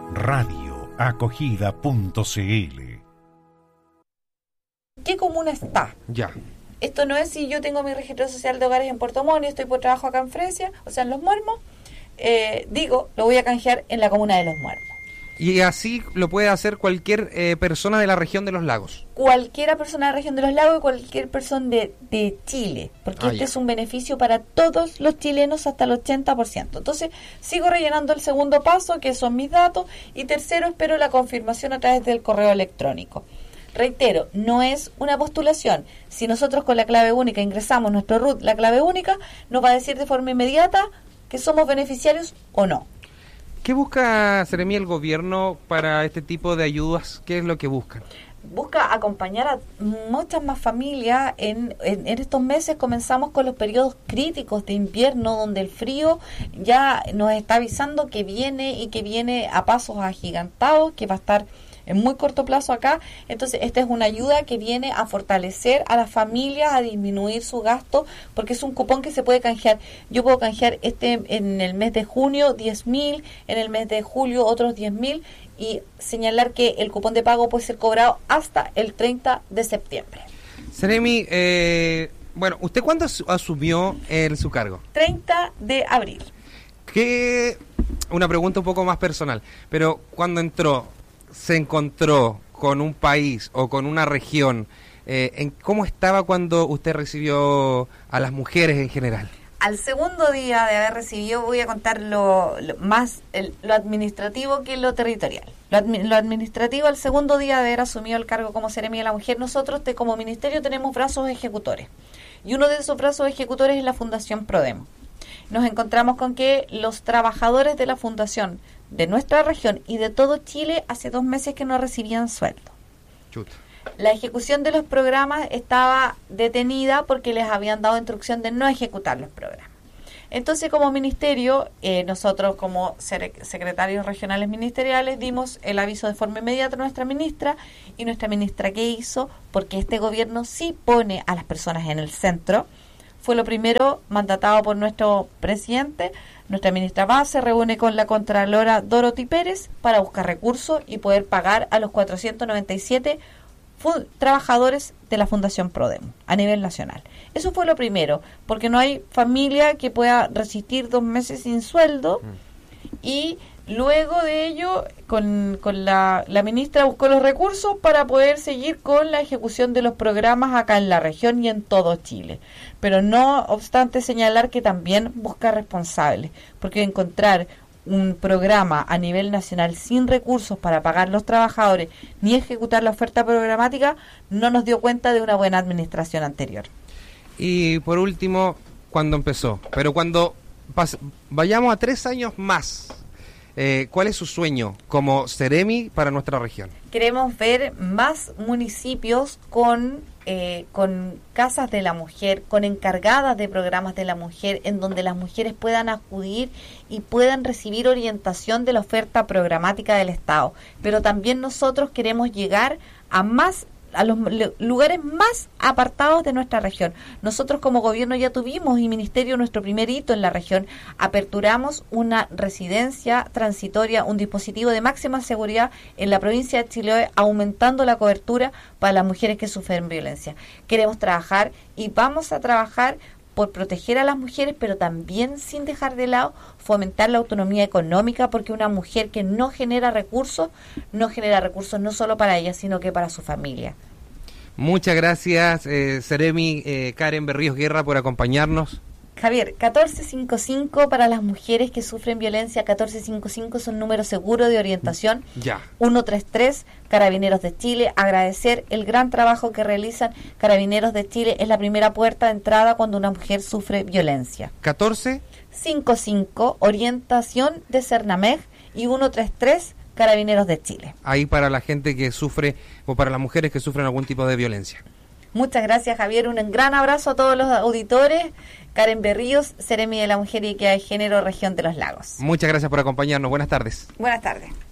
radioacogida.cl. ¿Qué comuna está? Ya. Esto no es si yo tengo mi registro social de hogares en Puerto Montt y estoy por trabajo acá en Fresia, o sea, en Los Muermos, lo voy a canjear en la comuna de Los Muermos. Y así lo puede hacer cualquier persona de la región de los lagos. Cualquiera persona de la región de los lagos y cualquier persona de Chile, porque este es un beneficio para todos los chilenos hasta el 80%. Entonces, sigo rellenando el segundo paso, que son mis datos, y tercero, espero la confirmación a través del correo electrónico. Reitero, no es una postulación. Si nosotros con la clave única ingresamos nuestro RUT, la clave única, nos va a decir de forma inmediata que somos beneficiarios o no. ¿Qué busca, Seremi, el gobierno para este tipo de ayudas? ¿Qué es lo que buscan? Busca acompañar a muchas más familias. En estos meses comenzamos con los periodos críticos de invierno, donde el frío ya nos está avisando que viene y que viene a pasos agigantados, que va a estar en muy corto plazo acá. Entonces esta es una ayuda que viene a fortalecer a las familias, a disminuir su gasto, porque es un cupón que se puede canjear. Yo puedo canjear en el mes de junio 10.000, en el mes de julio otros 10.000, y señalar que el cupón de pago puede ser cobrado hasta el 30 de septiembre. Seremi, ¿usted cuándo asumió su cargo? 30 de abril. Una pregunta un poco más personal, pero cuando entró, ¿se encontró con un país o con una región? ¿Cómo estaba cuando usted recibió a las mujeres en general? Al segundo día de haber recibido, voy a contar lo administrativo que lo territorial. Lo administrativo, al segundo día de haber asumido el cargo como Seremi de la Mujer, nosotros como ministerio tenemos brazos ejecutores. Y uno de esos brazos ejecutores es la Fundación Prodemo. Nos encontramos con que los trabajadores de la fundación de nuestra región y de todo Chile hace 2 meses que no recibían sueldo. Chuta. La ejecución de los programas estaba detenida porque les habían dado instrucción de no ejecutar los programas. Entonces, como ministerio, nosotros como secretarios regionales ministeriales dimos el aviso de forma inmediata a nuestra ministra, y nuestra ministra, ¿qué hizo? Porque este gobierno sí pone a las personas en el centro. Fue lo primero mandatado por nuestro presidente. Nuestra ministra Paz se reúne con la contralora Dorothy Pérez para buscar recursos y poder pagar a los 497 trabajadores de la Fundación Prodemo a nivel nacional. Eso fue lo primero, porque no hay familia que pueda resistir 2 meses sin sueldo. Y luego de ello, con la ministra buscó los recursos para poder seguir con la ejecución de los programas acá en la región y en todo Chile. Pero no obstante señalar que también busca responsables, porque encontrar un programa a nivel nacional sin recursos para pagar los trabajadores ni ejecutar la oferta programática no nos dio cuenta de una buena administración anterior. Y por último, ¿cuándo empezó? Pero cuando vayamos a 3 años más, ¿cuál es su sueño como Seremi para nuestra región? Queremos ver más municipios con casas de la mujer, con encargadas de programas de la mujer, en donde las mujeres puedan acudir y puedan recibir orientación de la oferta programática del Estado. Pero también nosotros queremos llegar a los lugares más apartados de nuestra región. Nosotros como gobierno ya tuvimos, y ministerio, nuestro primer hito en la región. Aperturamos una residencia transitoria, un dispositivo de máxima seguridad en la provincia de Chiloé, aumentando la cobertura para las mujeres que sufren violencia. Queremos trabajar y vamos a trabajar por proteger a las mujeres, pero también sin dejar de lado fomentar la autonomía económica, porque una mujer que no genera recursos no solo para ella, sino que para su familia. Muchas gracias, Seremi Karen Berríos Guerra, por acompañarnos. Javier, 1455 para las mujeres que sufren violencia. 1455 es un número seguro de orientación. Ya. 133, Carabineros de Chile. Agradecer el gran trabajo que realizan Carabineros de Chile. Es la primera puerta de entrada cuando una mujer sufre violencia. 1455, orientación de Cernameg, y 133, Carabineros de Chile. Ahí para la gente que sufre, o para las mujeres que sufren algún tipo de violencia. Muchas gracias, Javier. Un gran abrazo a todos los auditores. Karen Berríos, Seremi de la Mujer y Equidad de Género, Región de los Lagos. Muchas gracias por acompañarnos. Buenas tardes. Buenas tardes.